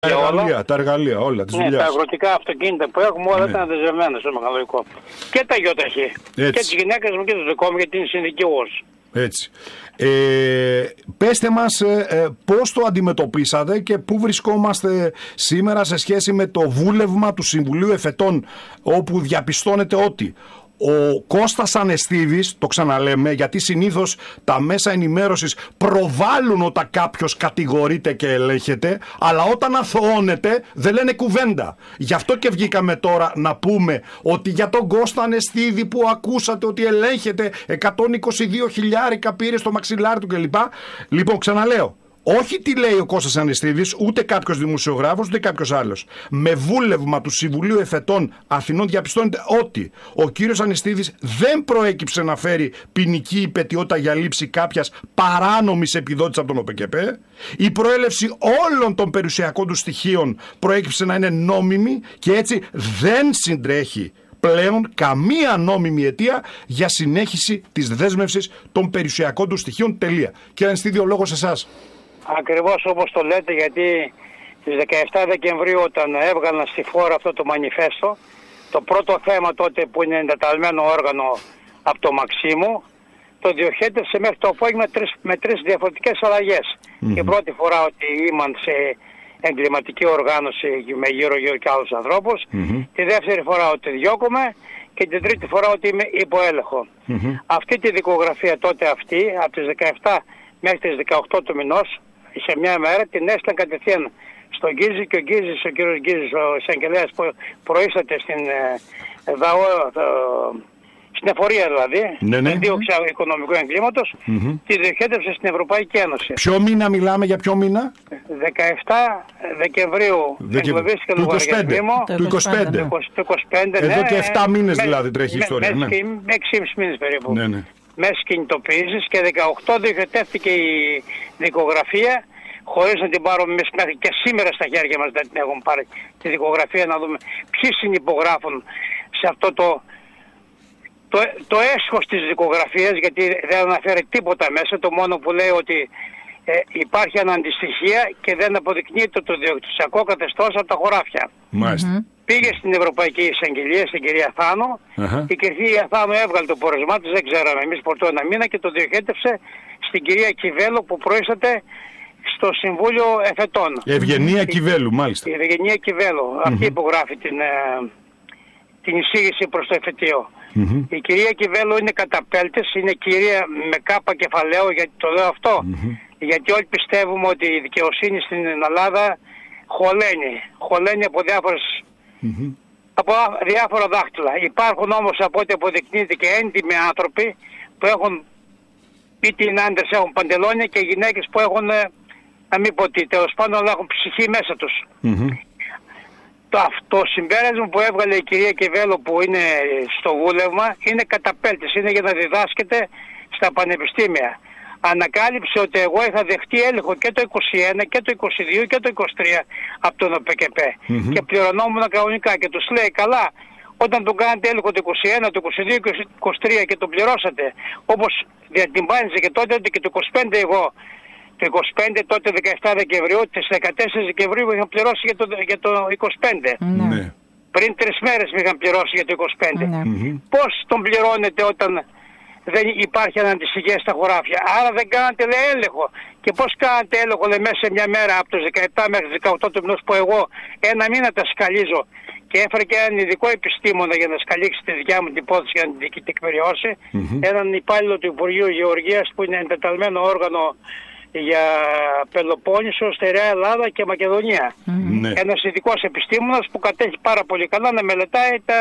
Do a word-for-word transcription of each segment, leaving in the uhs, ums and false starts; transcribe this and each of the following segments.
Τα εργαλεία, τα εργαλεία, όλα τις ναι, δουλειάς. τα αγροτικά αυτοκίνητα που έχουμε όλα ναι. ήταν δεσμευμένα στο μεγαλοϊκό. Και τα γιοταχή. Και τις γυναίκες μου και το δικό μου, γιατί είναι συνδικαιός. Έτσι. Ε, πέστε μας ε, πώς το αντιμετωπίσατε και πού βρισκόμαστε σήμερα σε σχέση με το βούλευμα του Συμβουλίου Εφετών, όπου διαπιστώνεται ότι ο Κώστας Ανεστίδης, το ξαναλέμε, γιατί συνήθως τα μέσα ενημέρωσης προβάλλουν όταν κάποιος κατηγορείται και ελέγχεται, αλλά όταν αθωώνεται δεν λένε κουβέντα. Γι' αυτό και βγήκαμε τώρα να πούμε ότι για τον Κώστα Ανεστίδη που ακούσατε ότι ελέγχεται εκατόν είκοσι δύο χιλιάρικα πήρε στο μαξιλάρι του κλπ. Λοιπόν, ξαναλέω. Όχι τι λέει ο Κώστας Ανεστίδης, ούτε κάποιος δημοσιογράφος, ούτε κάποιος άλλος. Με βούλευμα του Συμβουλίου Εφετών Αθηνών διαπιστώνεται ότι ο κύριος Ανεστίδης δεν προέκυψε να φέρει ποινική υπαιτιότητα για λήψη κάποιας παράνομης επιδότησης από τον ΟΠΕΚΕΠΕ. Η προέλευση όλων των περιουσιακών του στοιχείων προέκυψε να είναι νόμιμη και έτσι δεν συντρέχει πλέον καμία νόμιμη αιτία για συνέχιση της δέσμευσης των περιουσιακών του στοιχείων. Τελεία. Κύριε Ανεστίδη, ο λόγος εσάς. Ακριβώς όπως το λέτε, γιατί στις δεκαεφτά Δεκεμβρίου όταν έβγαλαν στη φόρα αυτό το μανιφέστο, το πρώτο θέμα τότε που είναι εντεταλμένο όργανο από το Μαξίμου, το διοχέτευσε μέχρι το απόγευμα με τρεις διαφορετικές αλλαγές. Mm-hmm. Η πρώτη φορά ότι ήμαν σε εγκληματική οργάνωση με γύρω-γύρω και άλλους ανθρώπους, mm-hmm. τη δεύτερη φορά ότι διώκομαι και την τρίτη φορά ότι είμαι υπό έλεγχο. Mm-hmm. Αυτή τη δικογραφία τότε αυτή, από τις δεκαεφτά μέχρι τις δεκαοκτώ του μηνός, σε μια μέρα την έστειλαν κατευθείαν στον Γκίζη και ο Γκίζης, ο κύριος Γκίζης, ο εισαγγελέας που προείσταται στην ε, ΔΑΟ, το, στην εφορία δηλαδή, ναι, ναι. στην δίωξη οικονομικού εγκλήματος, mm-hmm. τη διοχέτευσε στην Ευρωπαϊκή Ένωση. Ποιο μήνα μιλάμε, για ποιο μήνα? δεκαεφτά Δεκεμβρίου εγκλωβίστηκε λογαριασμό του είκοσι πέντε. Το είκοσι πέντε, ναι. Εδώ και επτά μήνες με, δηλαδή τρέχει η ιστορία. Με έξι και μισή μήνες περίπου. Ναι, ναι. Μέσα κινητοποιήσεις και δεκαοκτώ διοχετεύτηκε η δικογραφία χωρίς να την πάρουμε εμείς μέχρι και σήμερα στα χέρια μας, δεν την έχουμε πάρει τη δικογραφία, να δούμε ποιοι συνυπογράφουν σε αυτό το, το, το έσχος της δικογραφίας, γιατί δεν αναφέρει τίποτα μέσα, το μόνο που λέει ότι ε, υπάρχει αναντιστοιχεία και δεν αποδεικνύεται το διοκτησιακό καθεστώς από τα χωράφια. Μάλιστα. Mm-hmm. Πήγε στην Ευρωπαϊκή Εισαγγελία, στην κυρία Θάνο, uh-huh. η κυρία Θάνο έβγαλε το πόρεσμά της, δεν ξέραμε εμείς πορτό ένα μήνα και το διοχέτευσε στην κυρία Κιβέλο που προείσταται στο Συμβούλιο Εφετών. Ευγενία Κιβέλου, μάλιστα. Η Ευγενία Κιβέλου, uh-huh. αυτή υπογράφει την, ε, την εισήγηση προς το εφετείο. Uh-huh. Η κυρία Κιβέλου είναι καταπέλτης, είναι κυρία με κάπα κεφαλαίο, γιατί το λέω αυτό, uh-huh. γιατί όλοι πιστεύουμε ότι η δικαιοσύνη στην Ελλάδα χωλαίνει, χωλαίνει από διάφορες Mm-hmm. από διάφορα δάχτυλα. Υπάρχουν όμως, από ό,τι αποδεικνύεται, και έντιμοι άνθρωποι που έχουν, είτε είναι άντρες έχουν παντελόνια και γυναίκες που έχουν, να μην πω τι, τέλος πάντων, αλλά έχουν ψυχή μέσα τους. Mm-hmm. Το, το συμπέρασμα που έβγαλε η κυρία Κιβέλο που είναι στο βούλευμα είναι καταπέλτης, είναι για να διδάσκεται στα πανεπιστήμια. Ανακάλυψε ότι εγώ είχα δεχτεί έλεγχο και το είκοσι ένα και το είκοσι δύο και το είκοσι τρία από τον ΟΠΕΚΕΠΕ mm-hmm. και πληρωνόμουν κανονικά και τους λέει καλά, όταν τον κάνετε έλεγχο το είκοσι ένα, το είκοσι δύο και το είκοσι τρία και τον πληρώσατε όπως διατυμπάνιζε και τότε, ότι και το είκοσι πέντε εγώ, το είκοσι πέντε τότε δεκαεφτά Δεκεμβρίου, τις δεκατέσσερις Δεκεμβρίου είχα πληρώσει για το, για το είκοσι πέντε. Mm-hmm. Πριν τρεις μέρες με είχαν πληρώσει για το είκοσι πέντε. Mm-hmm. Πώς τον πληρώνετε όταν δεν υπάρχει αναντιστοιχεία στα χωράφια? Άρα δεν κάνατε, λέει, έλεγχο. Και πώς κάνατε έλεγχο, λέει, μέσα σε μια μέρα από τους δεκαεπτά μέχρι τους δεκαοκτώ του μηνός που εγώ ένα μήνα τα σκαλίζω και έφερε και έναν ειδικό επιστήμονα για να σκαλίξει τη δικιά μου την υπόθεση για να την τεκμηριώσει, mm-hmm. έναν υπάλληλο του Υπουργείου Γεωργίας που είναι εντεταλμένο όργανο για Πελοπόννησο, Στερεά Ελλάδα και Μακεδονία. Mm-hmm. Ένας ειδικός επιστήμονας που κατέχει πάρα πολύ καλά να μελετάει τα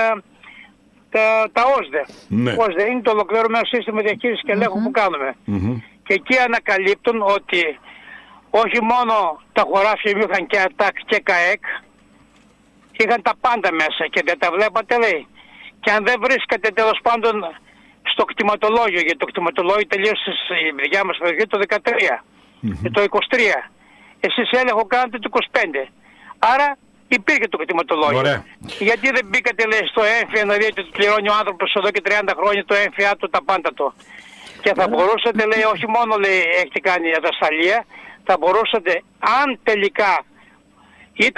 τα, τα ΟΣΔΕ. Ναι. ΟΣΔΕ είναι το ολοκληρωμένο σύστημα διαχείρισης και ελέγχου mm-hmm. που κάνουμε. Mm-hmm. Και εκεί ανακαλύπτουν ότι όχι μόνο τα χωράφια μου είχαν και ΑΤΑΚ και ΚΑΕΚ, είχαν τα πάντα μέσα και δεν τα βλέπατε, λέει. Και αν δεν βρίσκατε τέλος πάντων στο κτηματολόγιο, γιατί το κτηματολόγιο τελείωσε στη δικιά μας περιοχή το δεκατρία, mm-hmm. το είκοσι τρία. Εσείς έλεγχο κάνετε το είκοσι πέντε. Άρα υπήρχε το κτηματολόγιο. Ωραία. Γιατί δεν μπήκατε, λέει, στο έμφυα να δείτε ότι πληρώνει ο άνθρωπος εδώ και τριάντα χρόνια το έμφυα του, τα πάντα του. Και θα μπορούσατε, λέει, όχι μόνο, λέει, έχετε κάνει ατασταλία, θα μπορούσατε, αν τελικά